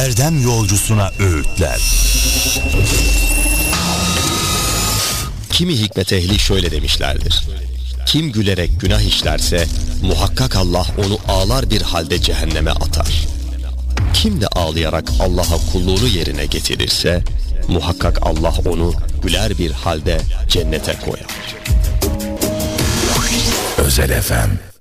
erdem yolcusuna öğütler. Kimi hikmet ehli şöyle demişlerdir: kim gülerek günah işlerse muhakkak Allah onu ağlar bir halde cehenneme atar. Kim de ağlayarak Allah'a kulluğunu yerine getirirse muhakkak Allah onu güler bir halde cennete koyar. Özel FM